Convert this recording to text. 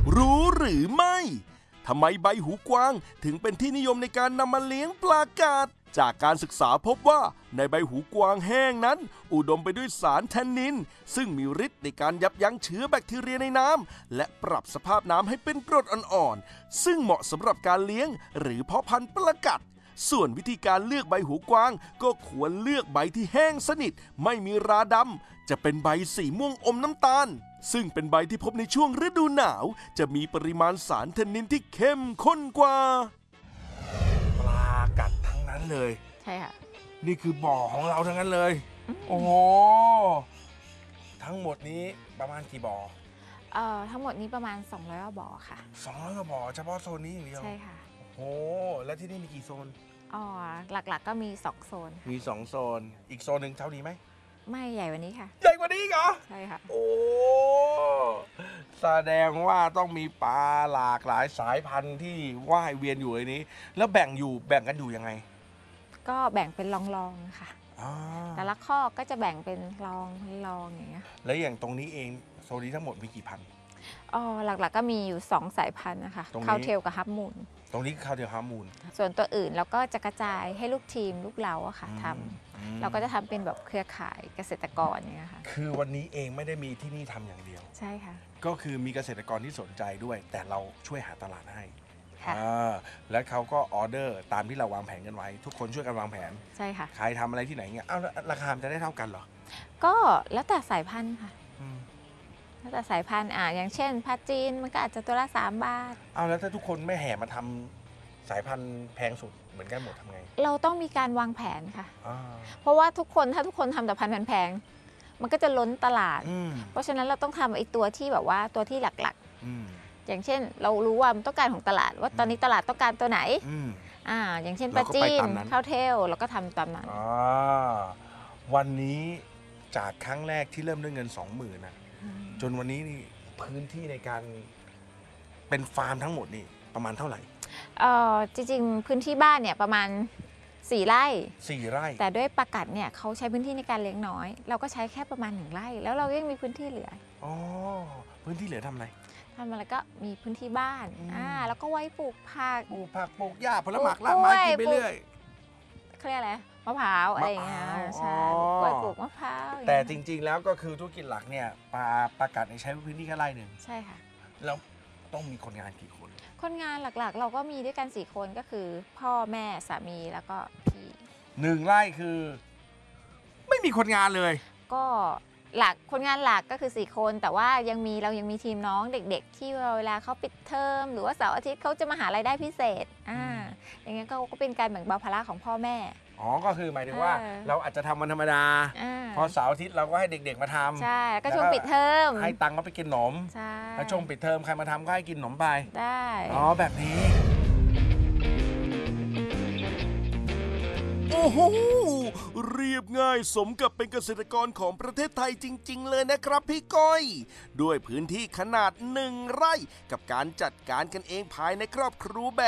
รู้หรือไม่ทำไมใบหูกวางถึงเป็นที่นิยมในการนำมาเลี้ยงปลากาศจากการศึกษาพบว่าในใบหูกวางแห้งนั้นอุดมไปด้วยสารแทนนินซึ่งมีฤทธิ์ในการยับยั้งเชื้อแบคทีเรียในน้ำและปรับสภาพน้ำให้เป็นกรดอ่อนๆซึ่งเหมาะสำหรับการเลี้ยงหรือเพาะพันธุ์ปลากัดส่วนวิธีการเลือกใบหูกวางก็ควรเลือกใบที่แห้งสนิทไม่มีราดำจะเป็นใบสีม่วงอมน้ำตาลซึ่งเป็นใบที่พบในช่วงฤดูหนาวจะมีปริมาณสารแทนนินที่เข้มข้นกว่าปลากัดทั้งนั้นเลยใช่ค่ะนี่คือบ่อของเราทั้งนั้นเลยโอ้โหทั้งหมดนี้ประมาณกี่บ่อทั้งหมดนี้ประมาณ200กว่าบ่อค่ะ 200กว่าบ่อเฉพาะโซนนี้อย่างเดียวใช่ค่ะโอ้แล้วที่นี่มีกี่โซนหลักๆก็มี2โซนมี2โซนอีกโซนหนึ่งเท่านี้ไหมไม่ใหญ่กว่านี้ค่ะใหญ่กว่านี้เหรอใช่ค่ะโอ้แสดงว่าต้องมีปลาหลากหลายสายพันธุ์ที่ว่ายเวียนอยู่ในนี้แล้วแบ่งกันอยู่ยังไงก็แบ่งเป็นรองๆค่ะแต่ละข้อก็จะแบ่งเป็นรองอย่างเงี้ยแล้วอย่างตรงนี้เองโซนนี้ทั้งหมดมีกี่พันธุ์หลักๆก็มีอยู่2สายพันธุ์นะคะคาวเทลกับฮับมูนตรงนี้คาวเทลฮับมูนส่วนตัวอื่นเราก็จะกระจายให้ลูกทีมลูกเราอะค่ะทำเราก็จะทำเป็นแบบเครือข่ายเกษตรกรอย่างเงี้ยค่ะคือวันนี้เองไม่ได้มีที่นี่ทำอย่างเดียวใช่ค่ะก็คือมีเกษตรกรที่สนใจด้วยแต่เราช่วยหาตลาดให้และเขาก็ออเดอร์ตามที่เราวางแผนกันไว้ทุกคนช่วยกันวางแผนใช่ค่ะใครทำอะไรที่ไหนเงี้ยราคาจะได้เท่ากันเหรอก็แล้วแต่สายพันธุ์ค่ะแล้วแต่สายพันธุ์อย่างเช่นผ้าจีนมันก็อาจจะตัวละ3 บาทแล้วถ้าทุกคนไม่แห่มาทำสายพันธุ์แพงสุดเหมือนกันหมดทำไงเราต้องมีการวางแผนค่ะเพราะว่าถ้าทุกคนทำแต่พันธุ์แพงมันก็จะล้นตลาดเพราะฉะนั้นเราต้องทำไอ้ตัวที่แบบว่าตัวที่หลักๆอย่างเช่นเรารู้ว่ามันต้องการของตลาดว่าตอนนี้ตลาดต้องการตัวไหนอย่างเช่นปลาจีนข้าวเทลเราก็ทำตามนั้นวันนี้จากครั้งแรกที่เริ่มด้วยเงิน 20,000นะจนวันนี้นี่พื้นที่ในการเป็นฟาร์มทั้งหมดนี่ประมาณเท่าไหร่จริงๆพื้นที่บ้านเนี่ยประมาณ4 ไร่แต่ด้วยปลากัดเนี่ยเขาใช้พื้นที่ในการเลี้ยงน้อยเราก็ใช้แค่ประมาณ1 ไร่แล้วเรายังมีพื้นที่เหลือพื้นที่เหลือทำอะไรก็มีพื้นที่บ้านแล้วก็ไว้ปลูกผักปลูกหญ้าผลไม้รากไม้กินไปเรื่อยเขาเรียกอะไรมะพร้าวอะไรอย่างเงี้ยใช่ปลูกมะพร้าวแต่จริงๆแล้วก็คือธุรกิจหลักเนี่ยปลากัดใช้พื้นที่แค่ไร่หนึ่งใช่ค่ะแล้วต้องมีคนงานกี่คนคนงานหลักๆเราก็มีด้วยกัน4 คนก็คือพ่อแม่สามีแล้วก็พี่ 1 ไร่คือไม่มีคนงานเลยก็คนงานหลักก็คือ4 คนแต่ว่าเรายังมีทีมน้องเด็กๆที่เวลาเขาปิดเทอมหรือว่าเสาร์อาทิตย์เขาจะมาหารายได้พิเศษอย่างเงี้ยก็เป็นการแบ่งเบาภาระของพ่อแม่ก็คือหมายถึงว่าเราอาจจะทำวันธรรมดาพอเสาร์อาทิตย์เราก็ให้เด็กๆมาทำใช่ก็ช่วงปิดเทอมให้ตังค์เขาไปกินขนมใช่แล้วช่วงปิดเทอมใครมาทำก็ให้กินขนมไปได้แบบนี้โอ้โหเรียบง่ายสมกับเป็นเกษตรกรของประเทศไทยจริงๆเลยนะครับพี่ก้อยด้วยพื้นที่ขนาด1 ไร่กับการจัดการกันเองภายในครอบครัวแบบ